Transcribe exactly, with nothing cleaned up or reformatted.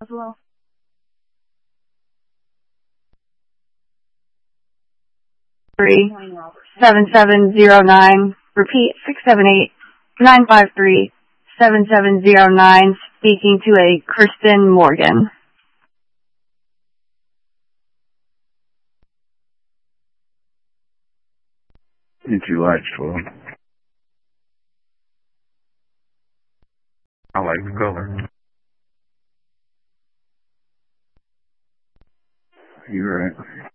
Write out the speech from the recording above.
as well. Three seven seven zero nine. Repeat six seven eight nine five three seven seven zero nine. Speaking to a Kristen Morgan. Did you like twelve? I like the color. You're right.